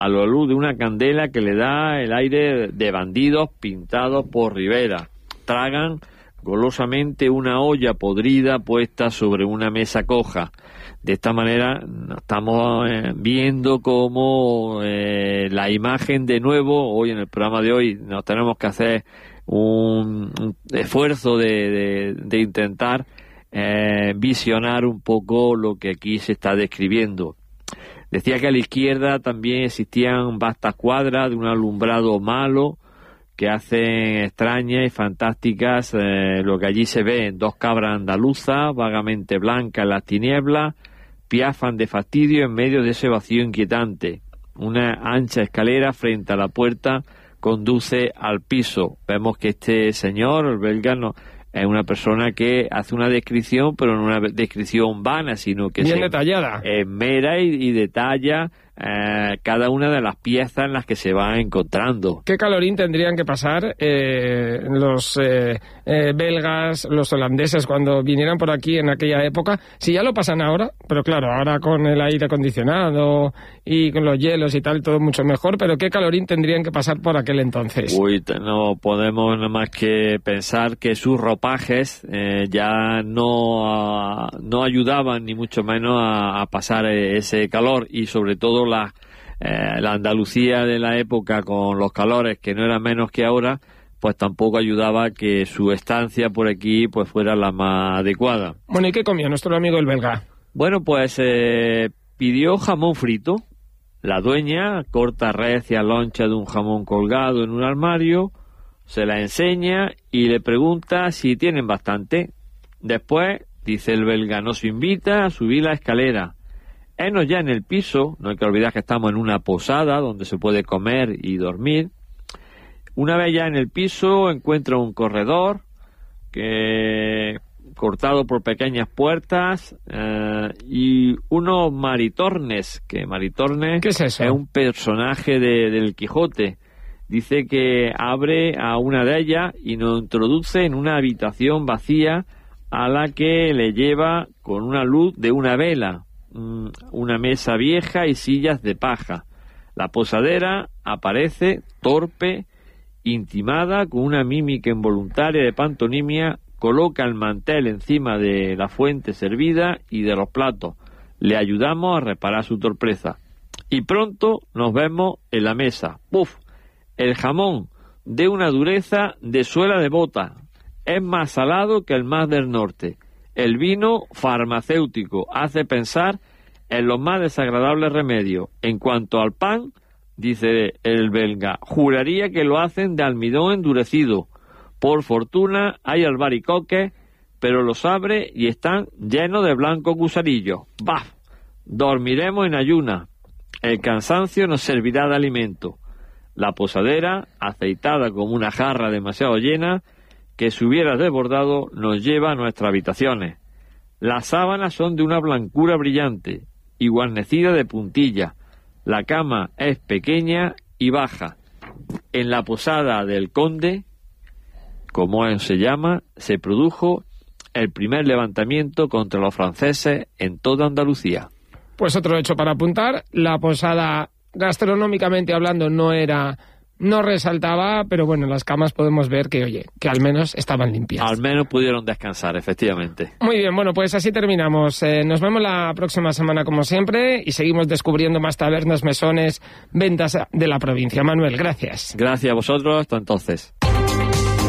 a la luz de una candela que le da el aire de bandidos pintados por Rivera. Tragan golosamente una olla podrida puesta sobre una mesa coja. De esta manera estamos viendo cómo la imagen de nuevo, hoy en el programa de hoy nos tenemos que hacer un esfuerzo de intentar visionar un poco lo que aquí se está describiendo. Decía que a la izquierda también existían vastas cuadras de un alumbrado malo que hacen extrañas y fantásticas lo que allí se ve: 2 cabras andaluzas vagamente blancas en las tinieblas piafan de fastidio en medio de ese vacío inquietante. Una ancha escalera frente a la puerta conduce al piso. Vemos que este señor, el belga, no es una persona que hace una descripción, pero no una descripción vana, sino que bien detallada, esmera y detalla cada una de las piezas en las que se va encontrando. ¿Qué calorín tendrían que pasar los belgas, los holandeses cuando vinieran por aquí en aquella época? Si ya lo pasan ahora, pero claro, ahora con el aire acondicionado y con los hielos y tal, todo mucho mejor, pero ¿qué calorín tendrían que pasar por aquel entonces? Uy, no podemos nada más que pensar que sus ropajes ya no ayudaban ni mucho menos a pasar ese calor, y sobre todo la Andalucía de la época, con los calores que no eran menos que ahora, pues tampoco ayudaba que su estancia por aquí pues fuera la más adecuada. Bueno, ¿y qué comió nuestro amigo el belga? Bueno, pues pidió jamón frito. La dueña corta recia loncha de un jamón colgado en un armario, se la enseña y le pregunta si tienen bastante. Después, dice el belga, nos invita a subir la escalera. Enos ya en el piso, no hay que olvidar que estamos en una posada donde se puede comer y dormir. Una vez ya en el piso encuentra un corredor cortado por pequeñas puertas y unos maritornes. ¿Qué es eso? Es un personaje del Quijote. Dice que abre a una de ellas y nos introduce en una habitación vacía a la que le lleva con una luz de una vela, una mesa vieja y sillas de paja. La posadera aparece torpe, intimada, con una mímica involuntaria de pantomimia, coloca el mantel encima de la fuente servida y de los platos. Le ayudamos a reparar su torpeza. Y pronto nos vemos en la mesa. ¡Puf! El jamón, de una dureza de suela de bota, es más salado que el mar del norte. El vino farmacéutico hace pensar en los más desagradables remedios. En cuanto al pan, dice el belga, juraría que lo hacen de almidón endurecido. Por fortuna hay albaricoques, pero los abre y están llenos de blancos gusarillos. ¡Bah! Dormiremos en ayunas. El cansancio nos servirá de alimento. La posadera, aceitada como una jarra demasiado llena, que si hubiera desbordado, nos lleva a nuestras habitaciones. Las sábanas son de una blancura brillante y guarnecida de puntillas. La cama es pequeña y baja. En la posada del conde, como se llama, se produjo el primer levantamiento contra los franceses en toda Andalucía. Pues otro hecho para apuntar: la posada, gastronómicamente hablando, no resaltaba, pero bueno, en las camas podemos ver que, oye, que al menos estaban limpias. Al menos pudieron descansar, efectivamente. Muy bien, bueno, pues así terminamos. Nos vemos la próxima semana, como siempre, y seguimos descubriendo más tabernas, mesones, ventas de la provincia. Manuel, gracias. Gracias a vosotros, hasta entonces.